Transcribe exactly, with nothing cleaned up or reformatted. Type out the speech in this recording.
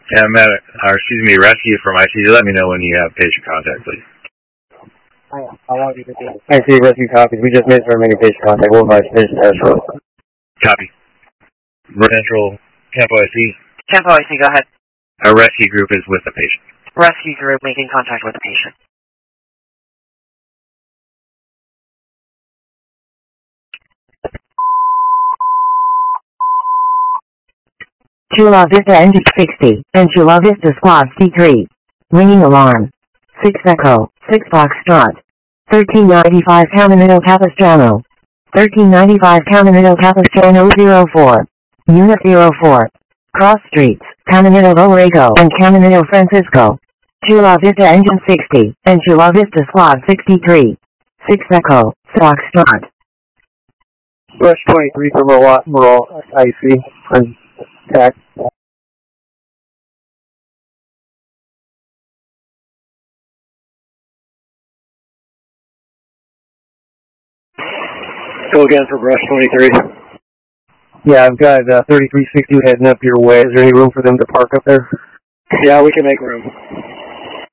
Yeah, I'm at, or excuse me, rescue from I C U. Let me know when you have patient contact, please. I see rescue copies. We just made for making patient contact. We'll advise patient test. Copy. Central Campo I C. Campo I C, go ahead. Our rescue group is with the patient. Rescue group making contact with the patient. Chula Vista Engine sixty, and Chula Vista Squad C three. Ringing alarm. six Echo, six Foxtrot. thirteen ninety-five Caminito Capistrano. thirteen ninety-five Caminito Capistrano zero four. Unit zero four. Cross Streets, Caminito Borrego and Caminito Francisco. Chula Vista Engine sixty, and Chula Vista Squad sixty-three. six Echo, Foxtrot. Rush twenty-three from Morale I C. Attack. Go again for Brush twenty-three. Yeah, I've got uh, thirty-three sixty heading up your way. Is there any room for them to park up there? Yeah, we can make room.